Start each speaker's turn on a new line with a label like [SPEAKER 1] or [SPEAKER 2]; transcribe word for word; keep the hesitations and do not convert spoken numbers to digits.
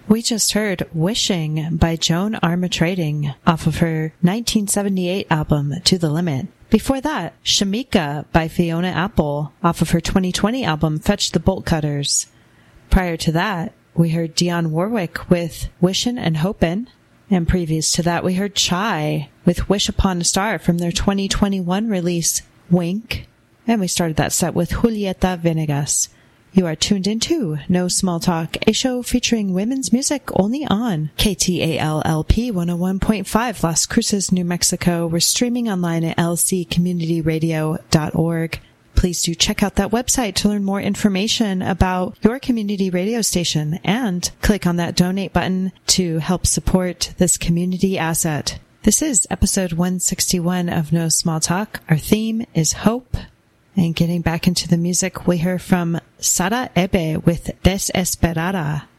[SPEAKER 1] We just heard Wishing by Joan Armatrading off of her nineteen seventy-eight album To the Limit. Before that, Shamika by Fiona Apple off of her twenty twenty album Fetch the Bolt Cutters. Prior to that, we heard Dionne Warwick with Wishin' and Hopin'. And previous to that, we heard Chai with Wish Upon a Star from their twenty twenty-one release Wink. And we started that set with Julieta Venegas. You are tuned into No Small Talk, a show featuring women's music only on K T A L L P one oh one point five Las Cruces, New Mexico. We're streaming online at l c community radio dot org. Please do check out that website to learn more information about your community radio station and click on that donate button to help support this community asset. This is episode one sixty-one of No Small Talk. Our theme is hope. And getting back into the music, we hear from Sara Ebe with Desesperada.